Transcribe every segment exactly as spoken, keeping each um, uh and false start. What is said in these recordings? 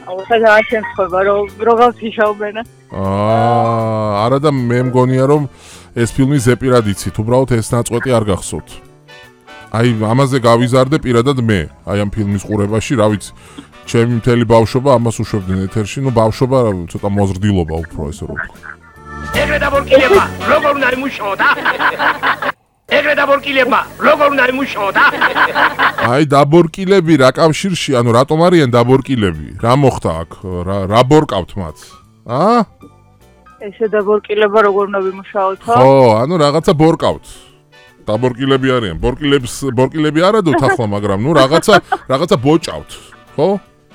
ხოდა შემთხვევა რომ როგორ ვიშაობენა. აა, არა და მე მგონია რომ ეს ფილმი ზეპირად იცით, უბრალოდ ეს ნაწყვეტი არ გახსოვთ. აი, ამაზე გავიზარდე პირადად მე, აი ამ ფილმის ყურებაში, რა ვიცი, ჩემი მთელი ბავშვობა ამას უშვებდნენ ეთერში, ну ბავშვობა ცოტა მოზრდილობა უფრო ესე რომ ვთქვა. ეგრე დაბორკილება, როგორ უნდა იმუშაოდა? ეგრე დაბორკილება, როგორ უნდა იმუშაოდა? აი, დაბორკილები რა კავშირში, ანუ რატომ არიან დაბორკილები? რა მოხდა აქ? რა რა ბორკავთ მათ? აა? ესე დაბორკილება როგორ უნდა ვიმუშაოთ, ხო? ხო, ანუ რაღაცა ბორკავთ. დაბორკილები არიან. ბორკილებს ბორკილები არ ადოთ ახლა, მაგრამ ნუ რაღაცა რაღაცა ბოჭავთ, ხო?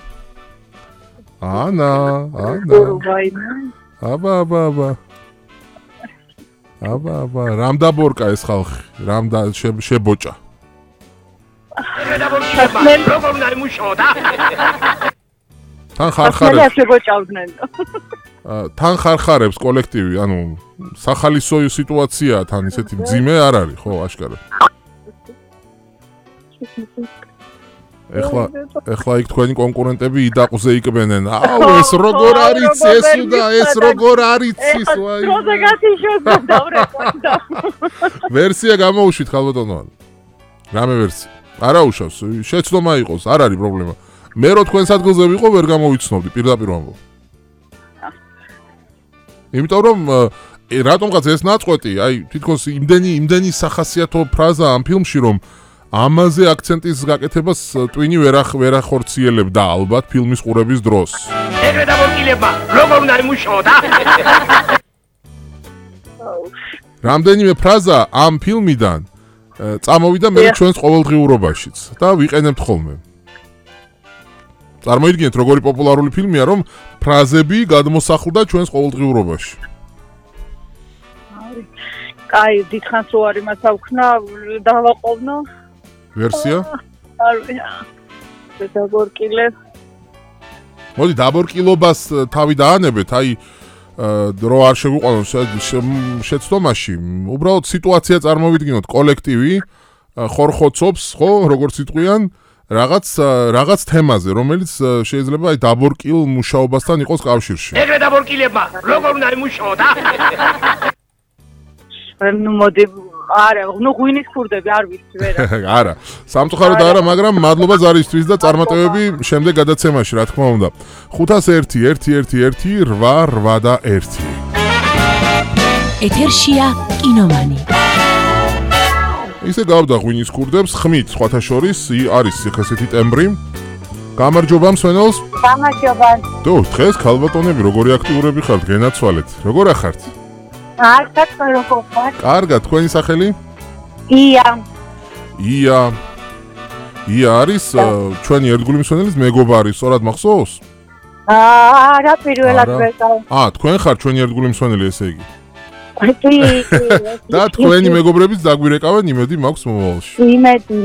ანა, ანა. აბა, აბა, აბა. აბა, აბა, რამ დაბორკა ეს ხალხი? რამ და შებოჭა? ეგრე დაბორკილება, როგორ უნდა იმუშაოდა? თან ხარხარებს. ახლა შებოჭავდნენ. თან ხარხარებს კოლექტივი, ანუ სახალისო სიტუაცია თან ისეთი მძიმე არ არის, ხო, აშკარად. ეხლა ეხლა იქ თქვენი კონკურენტები იდაყზე იკბენენ. აუ, ეს როგორ არის ეს და ეს როგორ არის ის, ვაი. დროზე გათიშოთ დავრეკონდა. ვერსია გამოუშვით ხალბატონო. რამე ვერსია? არა უშავს, შეცდომა იყოს, არ არის პრობლემა. მე რო თქვენს ადგილზე ვიყო, ვერ გამოვიცნობდი, პირდაპირ ვამბობ. იმიტომ რომ რატომღაც ეს ნაწყვეტი, აი, თითქოს იმდენი იმდენი სახასიათო ფრაზა ამ ფილმში, რომ ამაზე აქცენტის გაკეთებას ტვინი ვერ ვერ ახორციელებდა ალბათ ფილმის ყურების დროს. ეგრე დაბორკილება, როგორ უნდა იმუშაოდა? რამდენიმე ფრაზა ამ ფილმიდან წამოვიდა მე ჩვენს ყოველდღიურობაშიც და ვიყენებთ ხოლმე. წარმოიდგინეთ, როგორი პოპულარული ფილმია, რომ ფრაზები გადმოსახლდა ჩვენს ყოველდღიურობაში. აი, დიდხანს რო არ იმას ავქნა, დავაყოვნო. ვერსია? არ ვიცი. დაბორკილე. მოდი დაბორკილობას თავი დაანებეთ, აი რო არ შეგვიყვანოს შეცდომაში, უბრალოდ სიტუაცია წარმოვიდგინოთ, კოლექტივი ხორხოცობს, ხო, როგორც იტყვიან, რაღაც რაღაც თემაზე, რომელიც შეიძლება აი დაბორკილ მუშაობასთან იყოს კავშირში. ეგრე დაბორკილება, როგორ უნდა იმუშაოდა? ნუ მოდი, არა, ნუ ღვინის ქურდები არ ვიცი ვერა. არა, სამწუხაროდ არა, მაგრამ მადლობა ზარისთვის და წარმატებები შემდეგ გადაცემაში, რა თქმა უნდა. ხუთას ერთი, ერთი, ერთი, ერთი, რვა, რვა და ერთი. ეთერშია კინომანი. ისე გავდა ღვინის ქურდებს, ხმით, სხვათა შორის არის ესეთი ტემბრი. გამარჯობა მსვენელს. გამარჯობა. დო, დღეს ქალბატონები როგორი აქტიურები ხართ, გენაცვალეთ. როგორ ახართ? კარგად, როგორ ხართ? კარგად, თქვენი სახელი? ია. ია. ია არის ჩვენი ერთგული მსვენელის მეგობარი, სწორად მახსოვს? არა, პირველად ვეკავ. აა, თქვენ ხართ ჩვენი ერთგული მსვენელი, ესე იგი. კი, კი. და თქვენი მეგობრებიც დაგვირეკავენ, იმედი მაქვს მომავალში. იმედი